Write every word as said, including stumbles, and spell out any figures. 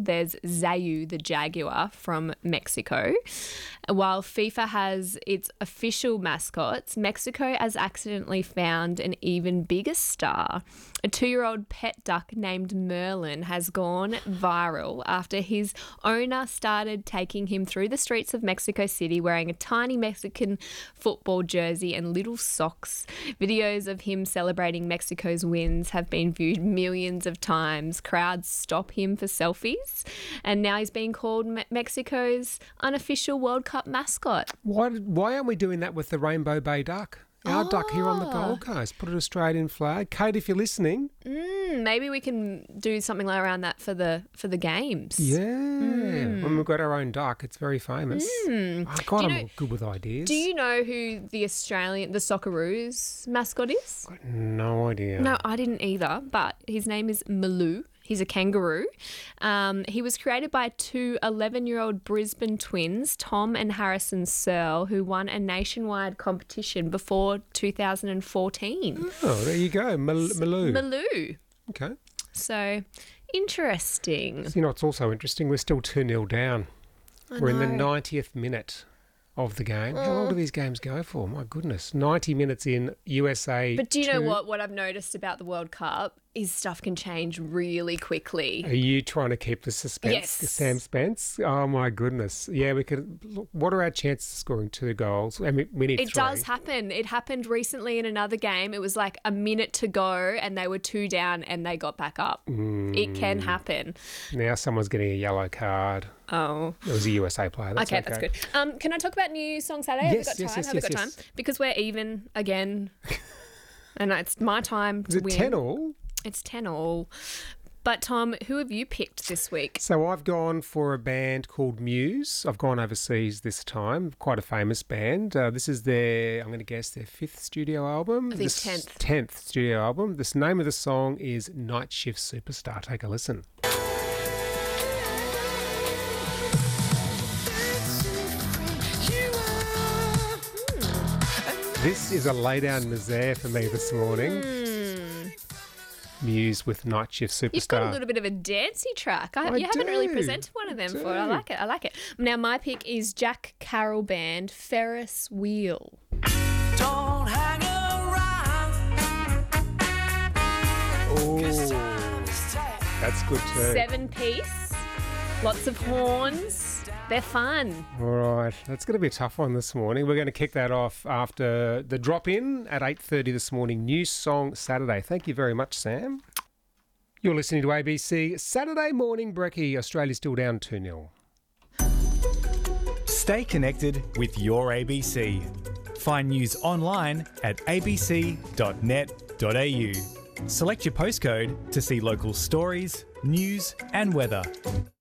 there's Zayu, the jaguar from Mexico. While FIFA has its official mascots, Mexico has accidentally found an even bigger star. A two-year-old pet duck named Merlin has gone viral after his owner started taking him through the streets of Mexico City wearing a tiny Mexican football jersey and little socks. Videos of him celebrating Mexico's wins have been viewed millions of times. Crowds stop him for selfies, and now he's being called Me- Mexico's unofficial World Cup mascot. Why, why aren't we doing that with the Rainbow Bay duck? Our Oh. duck here on the Gold Coast. Put an Australian flag. Kate, if you're listening. Mm, maybe we can do something like around that for the for the games. Yeah. Mm. When we've got our own duck, it's very famous. Mm. Oh, God, Do I'm you know- good with ideas. Do you know who the Australian, the Socceroos mascot is? Got no idea. No, I didn't either, but his name is Malou. He's a kangaroo. Um, he was created by two eleven-year-old Brisbane twins, Tom and Harrison Searle, who won a nationwide competition before two thousand fourteen. Oh, there you go. Mal- Malou. Malou. Okay. So, interesting. So, you know, it's also interesting. We're still two nil down. I We're in the know. ninetieth minute of the game. How long do these games go for? My goodness. ninety minutes in, U S A But do you know two. what? What I've noticed about the World Cup is stuff can change really quickly. Are you trying to keep the suspense, Yes. the Sam Spence? Oh, my goodness. Yeah, we could. Look, what are our chances of scoring two goals? I mean, we need It three. does happen. It happened recently in another game. It was like a minute to go and they were two down and they got back up. Mm. It can happen. Now someone's getting a yellow card. Oh. It was a U S A player. That's okay, okay, that's good. Um, can I talk about New Song Saturday? Yes, Have we got yes, time? yes, Have we yes, got yes. time? Because we're even again. And it's my time Is to it win. ten all? It's ten all. But Tom, who have you picked this week? So I've gone for a band called Muse. I've gone overseas this time. Quite a famous band. Uh, this is their, I'm going to guess, their fifth studio album. I think This- tenth. tenth studio album. This name of the song is Night Shift Superstar. Take a listen. This is a lay down misère for me this morning. Muse with Night Shift Superstar. You've got a little bit of a dancey track. I, I you haven't really do. presented one of them I before. I do. like it. I like it. Now, my pick is Jack Carroll Band, Ferris Wheel. Don't hang around. Oh, that's good too. Seven piece, lots of horns. They're fun. All right, that's going to be a tough one this morning. We're going to kick that off after the drop-in at eight thirty this morning. New Song Saturday. Thank you very much, Sam. You're listening to A B C Saturday Morning Brekkie. Australia's still down two nil. Stay connected with your A B C. Find news online at a b c dot net dot a u. Select your postcode to see local stories, news and weather.